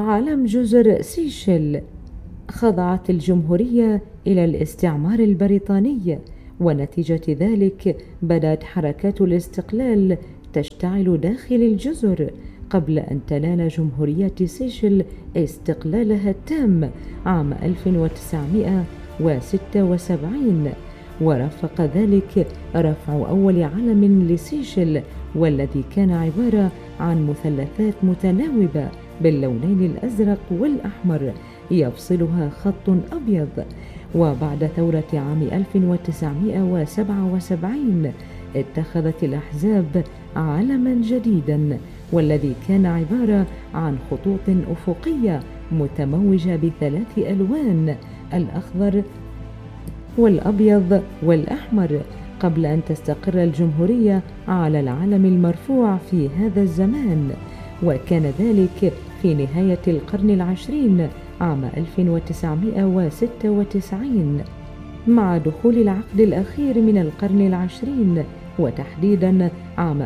علم جزر سيشل. خضعت الجمهورية إلى الاستعمار البريطاني، ونتيجة ذلك بدأت حركات الاستقلال تشتعل داخل الجزر قبل أن تنال جمهورية سيشل استقلالها التام عام 1976، ورافق ذلك رفع أول علم لسيشل، والذي كان عبارة عن مثلثات متناوبة باللونين الأزرق والأحمر يفصلها خط أبيض. وبعد ثورة عام 1977 اتخذت الأحزاب علما جديدا، والذي كان عبارة عن خطوط أفقية متموجة بثلاث ألوان: الأخضر والأبيض والأحمر، قبل أن تستقر الجمهورية على العلم المرفوع في هذا الزمان. وكان ذلك في نهاية القرن العشرين عام 1996. مع دخول العقد الأخير من القرن العشرين، وتحديدا عام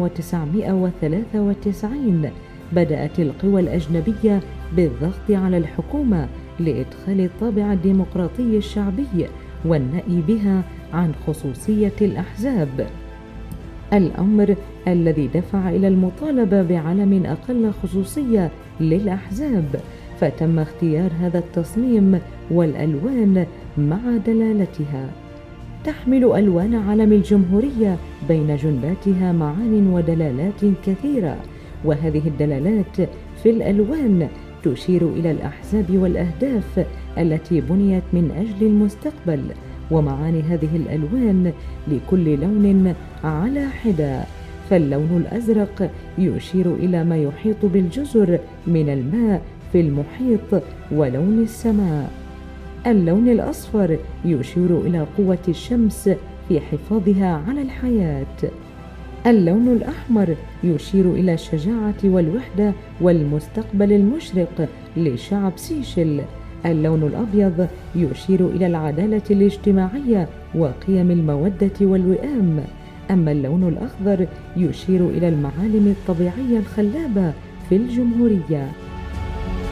1993، بدأت القوى الأجنبية بالضغط على الحكومة لإدخال الطابع الديمقراطي الشعبي والنأي بها عن خصوصية الأحزاب، الأمر الذي دفع إلى المطالبة بعلم أقل خصوصية للأحزاب. فتم اختيار هذا التصميم والألوان مع دلالتها. تحمل ألوان علم الجمهورية بين جنباتها معان ودلالات كثيرة، وهذه الدلالات في الألوان تشير إلى الأحزاب والأهداف التي بنيت من أجل المستقبل، ومعاني هذه الألوان لكل لون على حدة. فاللون الأزرق يشير إلى ما يحيط بالجزر من الماء في المحيط ولون السماء. اللون الأصفر يشير إلى قوة الشمس في حفاظها على الحياة. اللون الأحمر يشير إلى الشجاعة والوحدة والمستقبل المشرق لشعب سيشل. اللون الأبيض يشير إلى العدالة الاجتماعية وقيم المودة والوئام. أما اللون الأخضر يشير إلى المعالم الطبيعية الخلابة في الجمهورية.